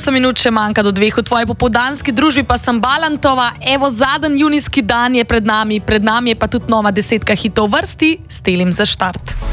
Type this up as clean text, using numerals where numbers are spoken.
8 minut še manjka do 2 v tvoji popoldanski družbi, pa sem Balantova. Evo, zadnji junijski dan je pred nami je pa tudi nova 10 hitov vrsti s Telim za štart.